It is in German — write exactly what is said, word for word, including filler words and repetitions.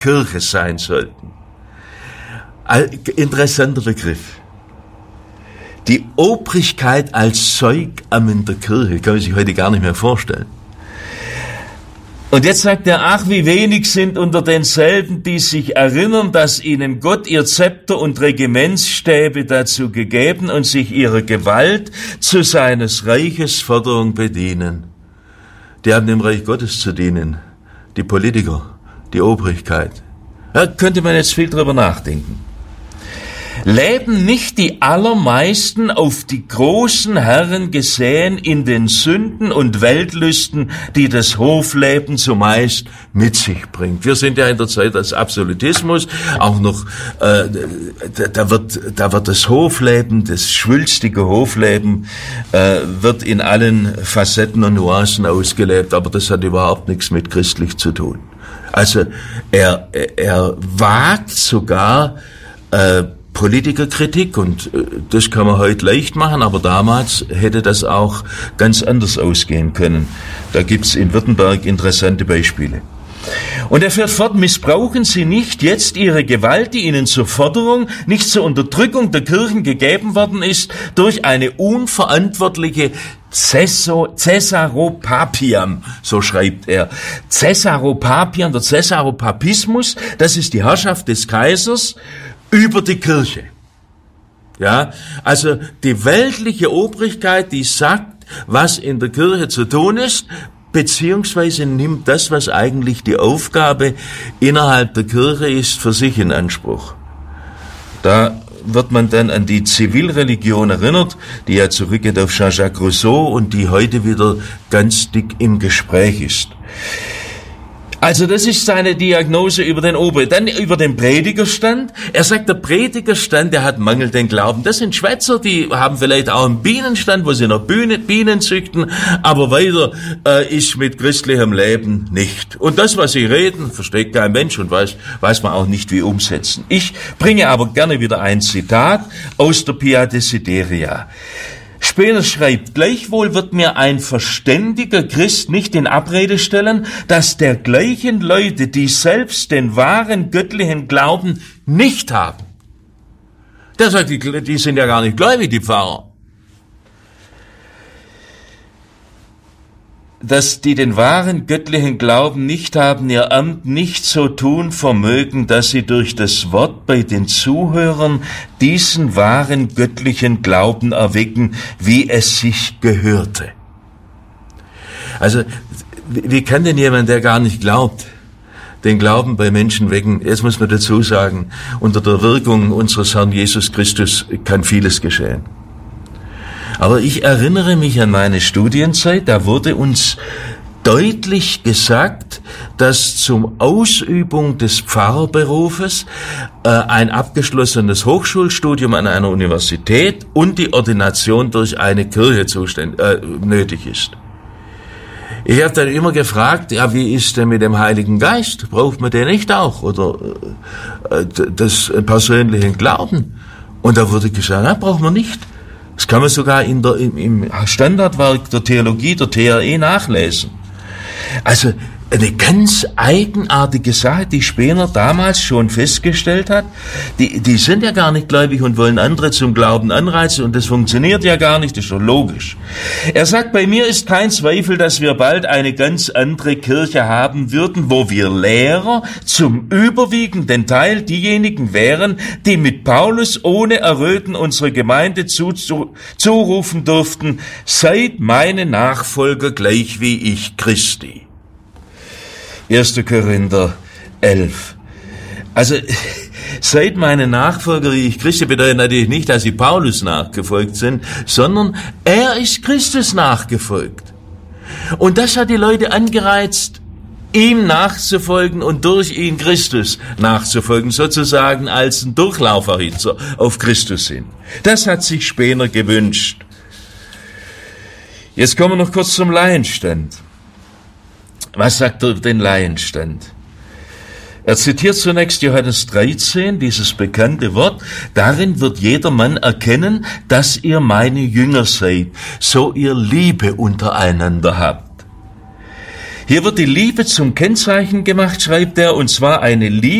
Kirche sein sollten. Ein interessanter Begriff. Die Obrigkeit als Säugamen der Kirche kann man sich heute gar nicht mehr vorstellen. Und jetzt sagt er, ach, wie wenig sind unter denselben, die sich erinnern, dass ihnen Gott ihr Zepter und Regimentsstäbe dazu gegeben und sich ihrer Gewalt zu seines Reiches Förderung bedienen. Die haben dem Reich Gottes zu dienen. Die Politiker, die Obrigkeit. Da könnte man jetzt viel drüber nachdenken. Leben nicht die allermeisten auf die großen Herren gesehen in den Sünden und Weltlüsten, die das Hofleben zumeist mit sich bringt? Wir sind ja in der Zeit des Absolutismus, auch noch, äh, da, da wird, da wird das Hofleben, das schwülstige Hofleben, äh, wird in allen Facetten und Nuancen ausgelebt, aber das hat überhaupt nichts mit christlich zu tun. Also, er, er wagt sogar, äh, Politikerkritik, und äh, das kann man heute leicht machen, aber damals hätte das auch ganz anders ausgehen können. Da gibt's in Württemberg interessante Beispiele. Und er fährt fort, missbrauchen Sie nicht jetzt Ihre Gewalt, die Ihnen zur Forderung, nicht zur Unterdrückung der Kirchen gegeben worden ist, durch eine unverantwortliche Caesaropapiam, so schreibt er. Caesaropapiam, der Caesaropapismus, das ist die Herrschaft des Kaisers über die Kirche. Ja, also die weltliche Obrigkeit, die sagt, was in der Kirche zu tun ist, beziehungsweise nimmt das, was eigentlich die Aufgabe innerhalb der Kirche ist, für sich in Anspruch. Da wird man dann an die Zivilreligion erinnert, die ja zurückgeht auf Jean-Jacques Rousseau und die heute wieder ganz dick im Gespräch ist. Also das ist seine Diagnose über den Ober. Dann über den Predigerstand. Er sagt, der Predigerstand, der hat mangelnden Glauben. Das sind Schwätzer, die haben vielleicht auch einen Bienenstand, wo sie noch Bienen, Bienen züchten, aber weiter äh, ist mit christlichem Leben nicht. Und das, was sie reden, versteht kein Mensch und weiß, weiß man auch nicht, wie umsetzen. Ich bringe aber gerne wieder ein Zitat aus der Pia Desideria. Spener schreibt, gleichwohl wird mir ein verständiger Christ nicht in Abrede stellen, dass dergleichen Leute, die selbst den wahren göttlichen Glauben nicht haben. Der sagt, die, die sind ja gar nicht gläubig, die Pfarrer. Dass die den wahren göttlichen Glauben nicht haben, ihr Amt nicht so tun vermögen, dass sie durch das Wort bei den Zuhörern diesen wahren göttlichen Glauben erwecken, wie es sich gehörte. Also, wie kann denn jemand, der gar nicht glaubt, den Glauben bei Menschen wecken? Jetzt muss man dazu sagen, unter der Wirkung unseres Herrn Jesus Christus kann vieles geschehen. Aber ich erinnere mich an meine Studienzeit, da wurde uns deutlich gesagt, dass zum Ausübung des Pfarrerberufes äh, ein abgeschlossenes Hochschulstudium an einer Universität und die Ordination durch eine Kirche zuständ, äh, nötig ist. Ich habe dann immer gefragt, ja, wie ist denn mit dem Heiligen Geist? Braucht man den nicht auch? Oder äh, das persönlichen Glauben? Und da wurde gesagt, na, braucht man nicht. Das kann man sogar in der, im, im Standardwerk der Theologie, der T R E, nachlesen. Also eine ganz eigenartige Sache, die Spener damals schon festgestellt hat. Die, die sind ja gar nicht gläubig und wollen andere zum Glauben anreizen und das funktioniert ja gar nicht, das ist doch logisch. Er sagt, bei mir ist kein Zweifel, dass wir bald eine ganz andere Kirche haben würden, wo wir Lehrer zum überwiegenden Teil diejenigen wären, die mit Paulus ohne Erröten unsere Gemeinde zu, zu, zurufen durften, seid meine Nachfolger gleich wie ich Christi. erster Korinther elf. Also, seid meine Nachfolger, wie ich Christi, bedeutet natürlich nicht, dass sie Paulus nachgefolgt sind, sondern er ist Christus nachgefolgt. Und das hat die Leute angereizt, ihm nachzufolgen und durch ihn Christus nachzufolgen, sozusagen als ein Durchlauferhitzer auf Christus hin. Das hat sich Spener gewünscht. Jetzt kommen wir noch kurz zum Laienstand. Was sagt er über den Laienstand? Er zitiert zunächst Johannes dreizehn, dieses bekannte Wort. Darin wird jedermann erkennen, dass ihr meine Jünger seid, so ihr Liebe untereinander habt. Hier wird die Liebe zum Kennzeichen gemacht, schreibt er, und zwar eine Liebe,